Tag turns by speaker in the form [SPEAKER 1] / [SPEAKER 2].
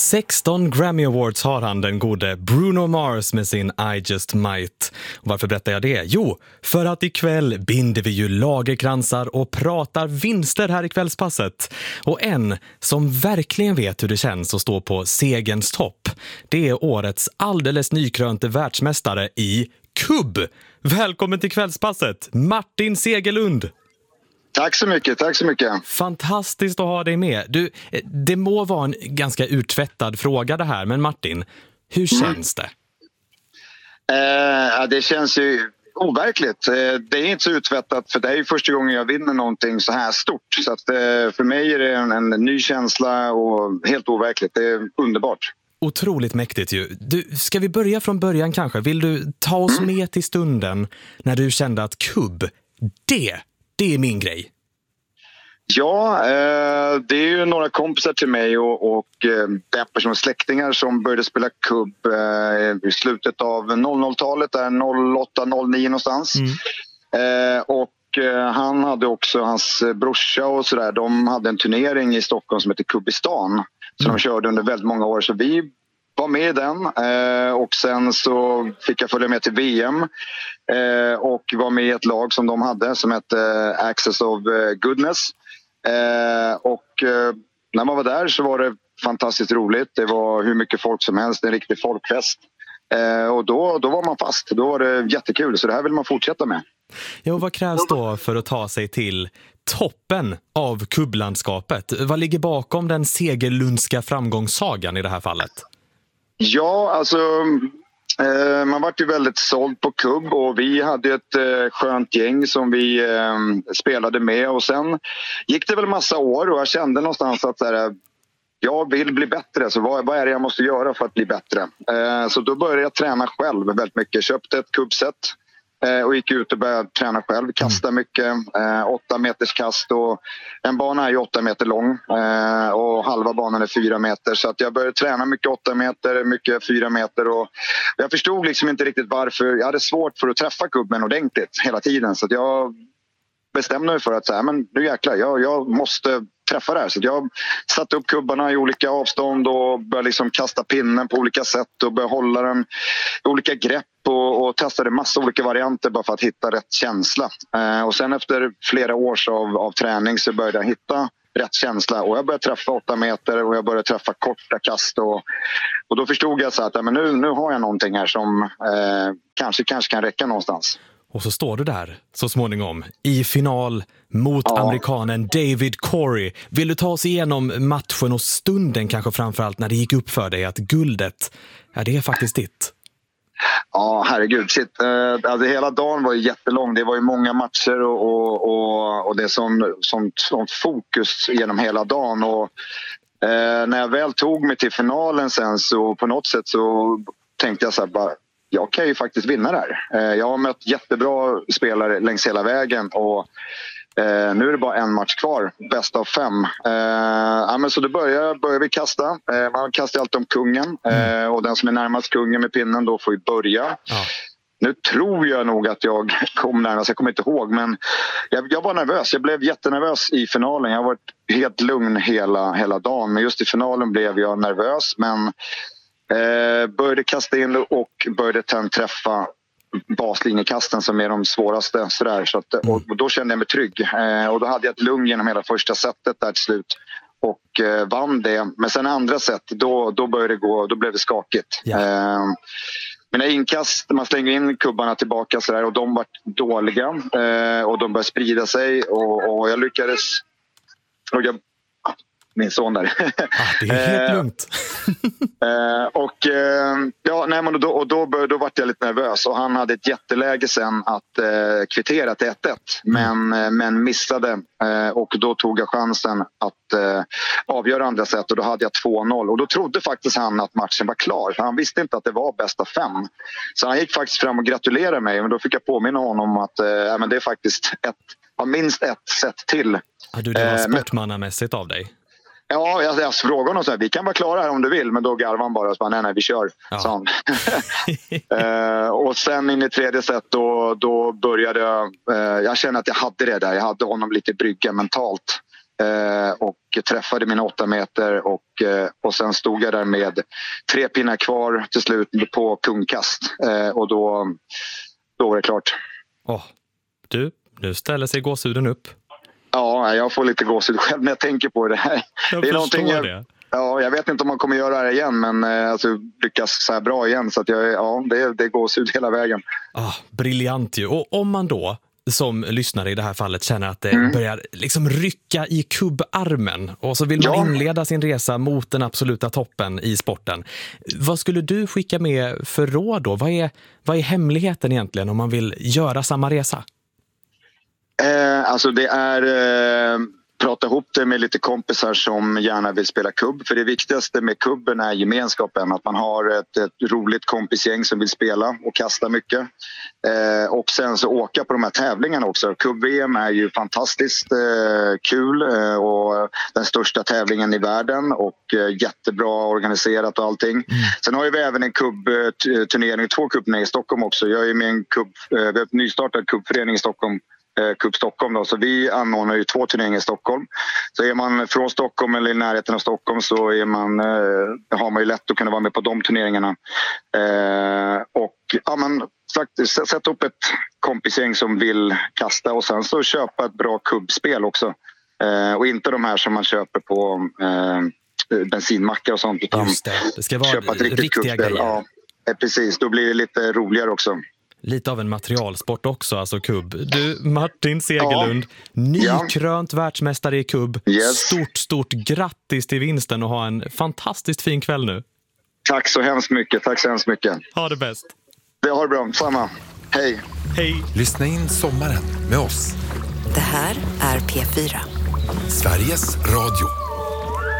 [SPEAKER 1] 16 Grammy Awards har han, den gode Bruno Mars, med sin I Just Might. Och varför berättar jag det? Jo, för att ikväll binder vi ju lagerkransar och pratar vinster här i kvällspasset. Och en som verkligen vet hur det känns att stå på segerns topp, det är årets alldeles nykrönte världsmästare i kubb. Välkommen till kvällspasset, Martin Segerlund.
[SPEAKER 2] Tack så mycket, tack så mycket.
[SPEAKER 1] Fantastiskt att ha dig med. Du, det må vara en ganska urtvättad fråga det här, men Martin, hur känns det?
[SPEAKER 2] Det känns ju overkligt. Det är inte så utvättat, för det är ju första gången jag vinner någonting så här stort. Så att, för mig är det en ny känsla och helt overkligt. Det är underbart.
[SPEAKER 1] Otroligt mäktigt ju. Du, ska vi börja från början kanske? Vill du ta oss med till stunden när du kände att kubb, det är min grej?
[SPEAKER 2] Ja, det är ju några kompisar till mig och det är personer släktingar som började spela kubb i slutet av 00-talet, där 08-09 någonstans. Och han hade också, hans brorsa och sådär, de hade en turnering i Stockholm som heter Kubbistan. Så de körde under väldigt många år, så vi var med i den och sen så fick jag följa med till VM och var med i ett lag som de hade som hette Access of Goodness. Och när man var där så var det fantastiskt roligt. Det var hur mycket folk som helst, en riktig folkfest. Och då var man fast. Då var det jättekul, så det här vill man fortsätta med.
[SPEAKER 1] Ja, och vad krävs då för att ta sig till toppen av kubblandskapet? Vad ligger bakom den segerlundska framgångssagan i det här fallet?
[SPEAKER 2] Ja, alltså man var ju väldigt såld på kubb och vi hade ett skönt gäng som vi spelade med, och sen gick det väl massa år och jag kände någonstans att jag vill bli bättre, så vad är det jag måste göra för att bli bättre? Så då började jag träna själv väldigt mycket, köpte ett kubbset och gick ut och började träna själv, kasta mycket, 8 meters kast, och en bana är ju 8 meter lång och halva banan är 4 meter, så att jag började träna mycket 8 meter, mycket 4 meter, och jag förstod liksom inte riktigt varför. Jag hade svårt för att träffa kubben ordentligt hela tiden, så att jag bestämde mig för att säga, men nu jäklar, jag måste träffa det här. Så jag satte upp kubbarna i olika avstånd och började liksom kasta pinnen på olika sätt och började hålla den i olika grepp och testade massa olika varianter bara för att hitta rätt känsla. Och sen efter flera års av träning så började jag hitta rätt känsla, och jag började träffa 8 meter och jag började träffa korta kast, och då förstod jag så att men nu har jag någonting här som kanske kan räcka någonstans.
[SPEAKER 1] Och så står du där så småningom i final mot amerikanen David Corey. Vill du ta oss igenom matchen och stunden, kanske framförallt när det gick upp för dig att guldet, det är faktiskt ditt?
[SPEAKER 2] Ja, herregud. Alltså, hela dagen var ju jättelång. Det var ju många matcher och det är som fokus genom hela dagen. Och när jag väl tog mig till finalen sen, så på något sätt så tänkte jag så här, bara, jag kan ju faktiskt vinna där. Jag har mött jättebra spelare längs hela vägen, och nu är det bara en match kvar, bäst av 5. Men så då börjar vi kasta. Man kastar alltid om kungen, och den som är närmast kungen med pinnen då får ju börja. Nu tror jag nog att jag kom närmast, jag kommer inte ihåg, men jag var nervös. Jag blev jättenervös i finalen. Jag har varit helt lugn hela dagen, men just i finalen blev jag nervös, men började kasta in och började träffa baslinjekasten som är de svåraste sådär, så att, och då kände jag mig trygg, och då hade jag ett lugn genom hela första setet där till slut och vann det. Men sen andra set då började det gå, då blev det skakigt. Mina inkast, man slänger in kubbarna tillbaka sådär, och de var dåliga, och de började sprida sig, och jag lyckades fråga min son där.
[SPEAKER 1] Det är helt lugnt.
[SPEAKER 2] Och då var jag lite nervös, och han hade ett jätteläge sen att kvittera till 1-1, men missade, och då tog jag chansen att avgöra andra set, och då hade jag 2-0, och då trodde faktiskt han att matchen var klar, för han visste inte att det var bästa 5, så han gick faktiskt fram och gratulerade mig, men då fick jag påminna honom att men det är faktiskt minst ett set till.
[SPEAKER 1] Det var sportmannamässigt av dig.
[SPEAKER 2] Ja, jag frågade honom så här, vi kan vara klara här om du vill, men då garvade han bara och sa, nej vi kör. Ja. Och sen in i tredje set då började jag kände att jag hade det där, jag hade honom lite brygga mentalt. och träffade mina 8 meter och sen stod jag där med 3 pinnar kvar till slut på kungkast och då var det klart.
[SPEAKER 1] Nu ställer sig gåshuden upp.
[SPEAKER 2] Ja, jag får lite gåshud själv när jag tänker på det här.
[SPEAKER 1] Det är någonting det.
[SPEAKER 2] Ja, jag vet inte om man kommer göra det igen, men alltså, lyckas så här bra igen. Så att det gåshud hela vägen.
[SPEAKER 1] Briljant ju. Och om man då som lyssnare i det här fallet känner att det börjar liksom rycka i kubbarmen och så vill man inleda sin resa mot den absoluta toppen i sporten. Vad skulle du skicka med för råd då? Vad är hemligheten egentligen om man vill göra samma resa?
[SPEAKER 2] Alltså det är prata ihop det med lite kompisar som gärna vill spela kubb. För det viktigaste med kubben är gemenskapen. Att man har ett roligt kompisgäng som vill spela och kasta mycket. Och sen så åka på de här tävlingarna också. Kubb-VM är ju fantastiskt kul och den största tävlingen i världen och jättebra organiserat och allting. Sen har vi även en kubbturnering, 2 kubbturneringar i Stockholm också. Jag är med en vi har ett nystartad kubbförening i Stockholm. Cup Stockholm då. Så vi anordnar ju 2 turneringar i Stockholm. Så är man från Stockholm eller i närheten av Stockholm så har man ju lätt att kunna vara med på de turneringarna. Sätta upp ett kompisgäng som vill kasta och sen så köpa ett bra kubbspel också. Och inte de här som man köper på bensinmackar och sånt. Utan
[SPEAKER 1] just det ska vara köpa ett riktiga grejer.
[SPEAKER 2] Ja, precis. Då blir det lite roligare också.
[SPEAKER 1] Lite av en materialsport också, alltså kubb. Du, Martin Segerlund, nykrönt världsmästare i kubb.
[SPEAKER 2] Yes.
[SPEAKER 1] Stort grattis till vinsten och ha en fantastiskt fin kväll nu.
[SPEAKER 2] Tack så hemskt mycket.
[SPEAKER 1] Ha det bäst.
[SPEAKER 2] Det har det bra. Samma. Hej.
[SPEAKER 3] Lyssna in sommaren med oss.
[SPEAKER 4] Det här är P4.
[SPEAKER 3] Sveriges Radio.